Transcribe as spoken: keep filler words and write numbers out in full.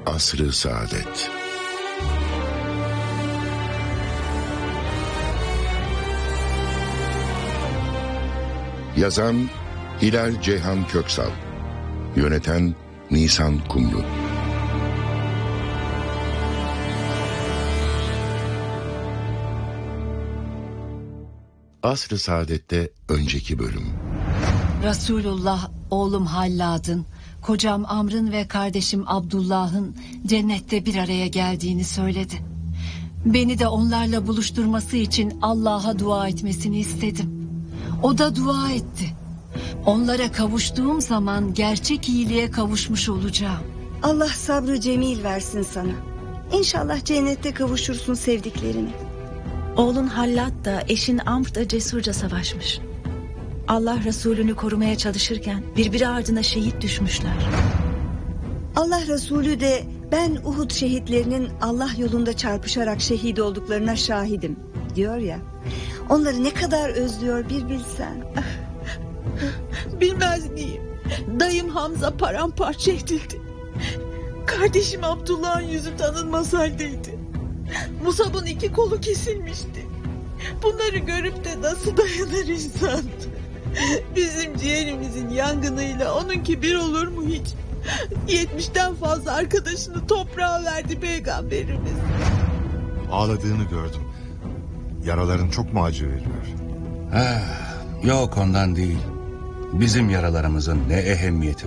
Asr-ı Saadet. Yazan Hilal Ceyhan Köksal. Yöneten Nisan Kumru. Asr-ı Saadet'te önceki bölüm. Resulullah oğlum Hallad'ın, kocam Amr'ın ve kardeşim Abdullah'ın cennette bir araya geldiğini söyledi. Beni de onlarla buluşturması için Allah'a dua etmesini istedim. O da dua etti. Onlara kavuştuğum zaman gerçek iyiliğe kavuşmuş olacağım. Allah sabrı cemil versin sana. İnşallah cennette kavuşursun sevdiklerine. Oğlun Hallad da eşin Amr da cesurca savaşmış. Allah Resulünü korumaya çalışırken birbiri ardına şehit düşmüşler. Allah Resulü de ben Uhud şehitlerinin Allah yolunda çarpışarak şehit olduklarına şahidim diyor ya. Onları ne kadar özlüyor bir bilsen. Bilmez miyim? Dayım Hamza paramparça edildi. Kardeşim Abdullah'ın yüzü tanınmaz haldeydi. Musab'ın iki kolu kesilmişti. Bunları görüp de nasıl dayanır insan? Bizim ciğerimizin yangınıyla onunki bir olur mu hiç? Yetmişten fazla arkadaşını toprağa verdi peygamberimiz. Ağladığını gördüm. Yaraların çok mu acı veriyor? Ha, yok ondan değil. Bizim yaralarımızın ne ehemmiyeti